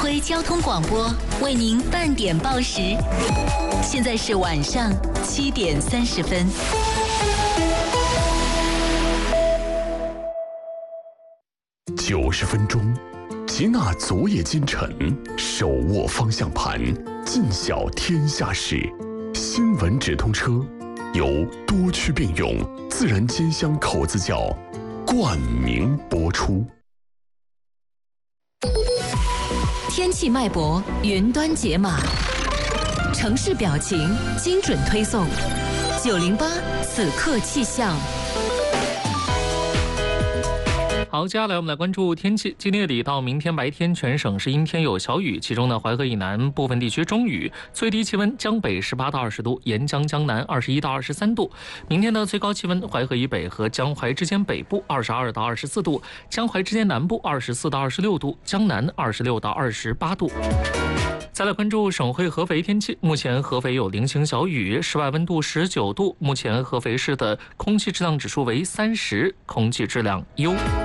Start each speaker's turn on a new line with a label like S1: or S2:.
S1: 辉交通广播为您半点报时，现在是晚上7点30分。
S2: 90分钟，吉娜昨夜今晨，手握方向盘，尽晓天下事。新闻直通车由多区并用自然煎香口子窖冠名播出。
S1: 天气脉搏，云端解码，城市表情，精准推送。908此刻气象。
S3: 好，接下来我们来关注天气。今天夜里到明天白天，全省是阴天有小雨，其中呢淮河以南部分地区中雨，最低气温江北18到20度，沿江江南21到23度。明天的最高气温，淮河以北和江淮之间北部22到24度，江淮之间南部24到26度，江南26到28度。再来关注省会合肥天气，目前合肥有零星小雨，室外温度19度，目前合肥市的空气质量指数为30，空气质量优。